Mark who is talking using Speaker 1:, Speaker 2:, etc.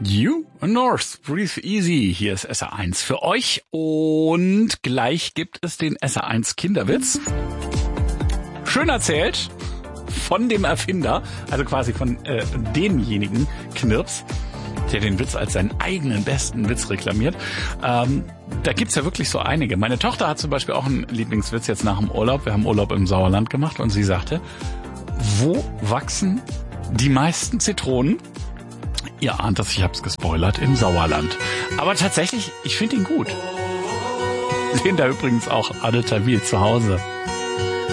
Speaker 1: You North, breathe easy. Hier ist SR1 für euch und gleich gibt es den SR1 Kinderwitz. Schön erzählt von dem Erfinder, also quasi von demjenigen Knirps, der den Witz als seinen eigenen besten Witz reklamiert. Da gibt's ja wirklich so einige. Meine Tochter hat zum Beispiel auch einen Lieblingswitz jetzt nach dem Urlaub. Wir haben Urlaub im Sauerland gemacht und sie sagte, wo wachsen die meisten Zitronen? Ihr ahnt das, ich hab's gespoilert, im Sauerland. Aber tatsächlich, ich finde ihn gut. Den da übrigens auch Adel Tawil zu Hause.